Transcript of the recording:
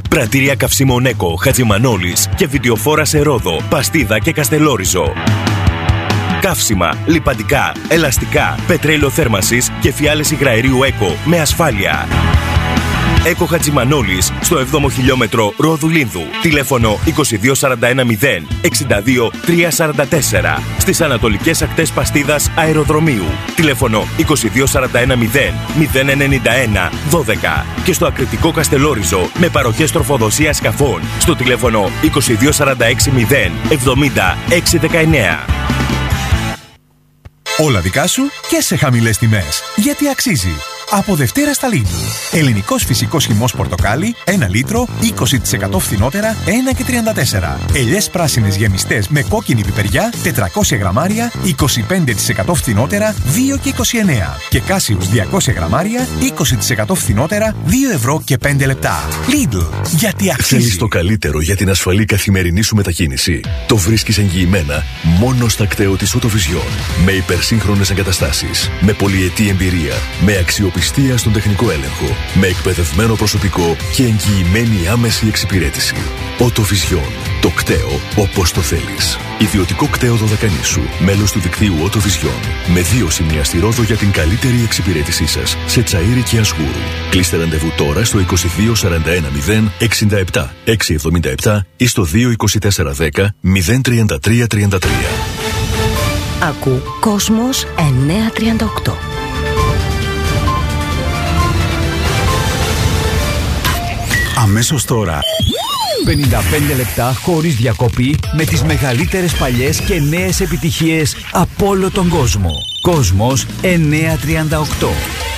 Πρατήρια καυσίμων Έκο, Χατζημανόλης και Βιτιοφόρα σε Ρόδο, Παστίδα και Καστελόριζο. Καύσιμα, λιπαντικά, ελαστικά, πετρέλαιο θέρμανσης και φιάλες υγραερίου Έκο με ασφάλεια. Έκο Χατζημανόλης στο 7ο χιλιόμετρο Ρόδου Λίνδου. Τηλέφωνο 22410 62 344. Στις ανατολικές ακτές Παστίδας Αεροδρομίου. Τηλέφωνο 22410 091 12. Και στο ακριτικό Καστελόριζο με παροχές τροφοδοσίας σκαφών στο τηλέφωνο 22460 70 619. Όλα δικά σου και σε χαμηλές τιμές. Γιατί αξίζει. Από Δευτέρα στα Lidl. Ελληνικός φυσικός χυμός πορτοκάλι, 1 λίτρο, 20% φθηνότερα, 1,34. Ελιές πράσινες γεμιστές με κόκκινη πιπεριά, 400 γραμμάρια, 25% φθηνότερα, 2,29. Και κάσιους 200 γραμμάρια, 20% φθηνότερα, 2 ευρώ και 5 λεπτά. Lidl. Γιατί αξίζει. Θέλεις το καλύτερο για την ασφαλή καθημερινή σου μετακίνηση. Το βρίσκεις εγγυημένα μόνο στα κτέο της Autovision. Με υπερσύγχρονες εγκαταστάσεις, με πολυετή εμπειρία, με αξιοπιστία στον τεχνικό έλεγχο, με εκπαιδευμένο προσωπικό και εγγυημένη άμεση εξυπηρέτηση. Autovision. Το κτέο όπως το θέλεις. Ιδιωτικό κτέο Δωδεκανήσου. Μέλος του δικτύου Autovision. Με 2 σημεία στη Ρόδο για την καλύτερη εξυπηρέτησή σας. Σε Τσαΐρι και Ασγούρου. Κλείστε ραντεβού τώρα στο 2241 067 677 ή στο 22410 03333. Ακού Κόσμος 938. Αμέσως τώρα 55 λεπτά χωρίς διακοπή με τις μεγαλύτερες παλιές και νέες επιτυχίες από όλο τον κόσμο. Κόσμος 938.